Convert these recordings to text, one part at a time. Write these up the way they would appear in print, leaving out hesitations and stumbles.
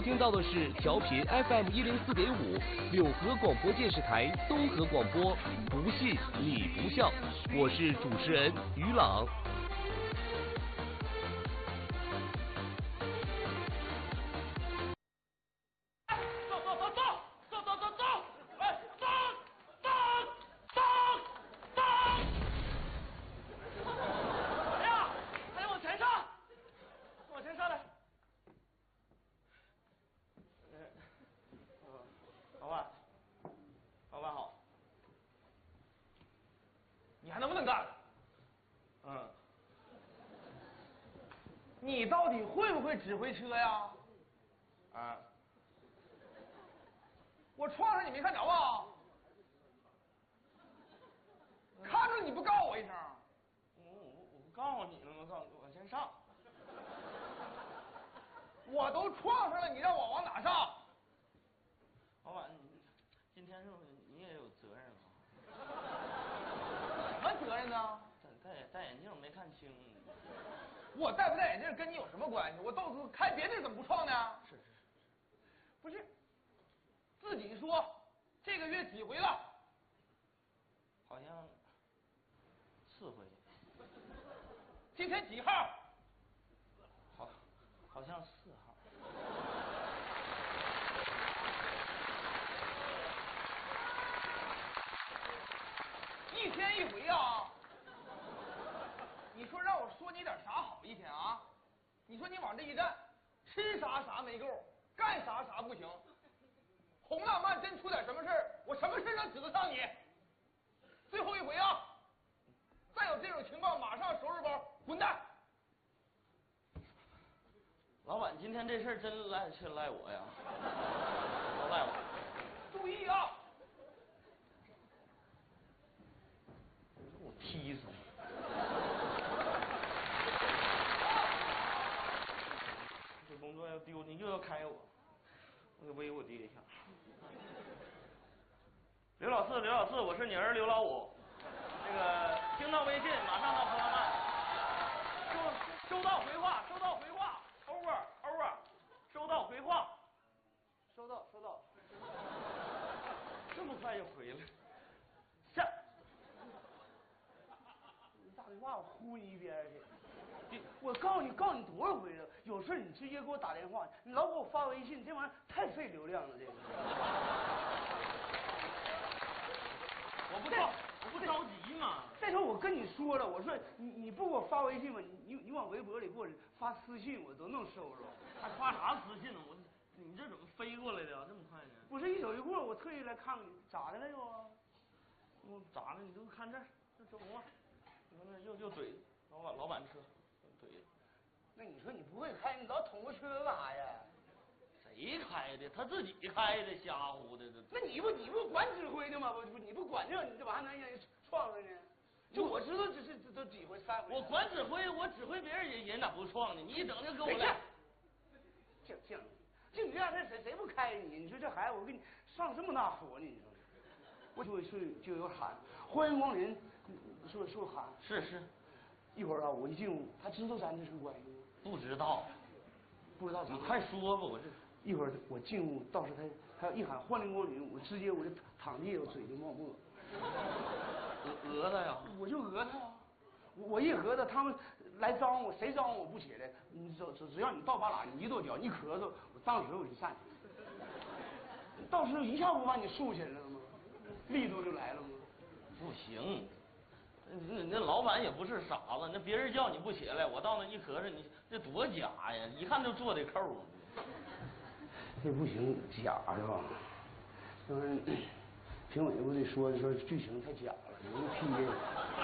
听到的是调频 FM104.5柳河广播电视台东河广播，不信你不笑，我是主持人于朗。 你到底会不会指挥车呀？ 啊！ 我撞上你没看着啊？看着你不告我一声？ 我不告诉你了吗？我先上。 我都撞上了，你让我往哪上？ 老板，今天是不是你也有责任啊？ 什么责任呢？ 戴眼镜没看清。 我戴不戴眼镜跟你有什么关系？我都开别地怎么不撞呢？ 是， 不是，自己说，这个月几回了？ 好像4回。 今天几号？ 好像4号。 一天一回啊！你说让我说你点啥好一天啊？你说你往这一站，吃啥没够，干啥不行。红浪漫真出点什么事儿，我什么事能指得上你？最后一回啊！再有这种情况，马上收拾包滚蛋！ 老板，今天这事儿真赖我呀，都赖我。 注意啊！ 我踢死你！这工作要丢，你又要开我，我得威我爹一下。刘老四，我是你儿刘老五。那个听到微信，马上到红浪漫。收到回话，over，收到回话。收到。这么快就回来？下。 你打电话我呼你一边去！我告诉你多少回了，有事你直接给我打电话，你老给我发微信，这玩意儿太费流量了，这个。 我不着急嘛。 再说我跟你说了，我说你不给我发微信吗？你往微博里给我发私信，我都能收着。 还发啥私信呢？你这怎么飞过来的啊？这么快呢？ 不是一走一过，我特意来看看你，咋的了又啊？ 我咋的？你都看这儿，这红了。你看那又怼老板车，怼。 那你说你不会开，你老捅个车干啥呀？ 谁开的？他自己开的，瞎乎的。 那你不管指挥的吗？不，你不管这，你这玩意儿能让人撞上呢？就我知道这都几回3回。 我管指挥，我指挥别人人咋不撞呢？你一整就给我来。 就你这样事谁不开你？你说这孩子，我给你上这么大火呢？你说，我就有喊欢迎光临，是不是喊？ 是。 一会儿啊，我一进屋，他知道咱这是关系吗？ 不知道。 啥？ 你快说吧，我这。 一会儿我进屋，到时他要一喊欢迎光临，我直接我就躺地，我嘴就冒沫。 讹他呀？ 我就讹他呀！我一讹他，他们来招呼我，谁招呼我不起来？你只要你倒把拉，你一跺脚，你咳嗽，我当时我就站起来。到时候一下不把你竖起来了吗？力度就来了吗？ 不行，那老板也不是傻子，那别人叫你不起来，我到那一咳嗽，你这多假呀！一看就做的扣。 这不行，假是吧？就是评委不得说剧情太假了，有人批的。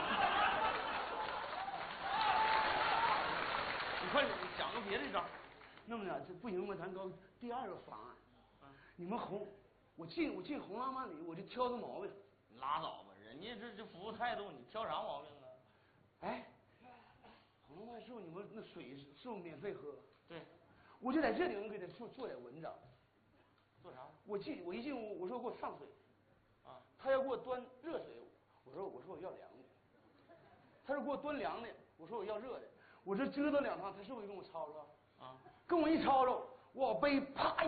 你快想个别的招。 那么呢，这不行吗？咱搞第2个方案。你们我进红浪漫里，我就挑个毛病。 拉倒吧，人家这服务态度，你挑啥毛病啊？ 哎，红浪漫是不是你们那水是不是免费喝？ 对。 我就在这里能给他做点文章。 做啥？ 我一进屋，我说给我上水，他要给我端热水，我说我要凉的，他说给我端凉的，我说我要热的，我这折腾2趟，他是不是跟我吵吵？跟我一吵吵，我往杯啪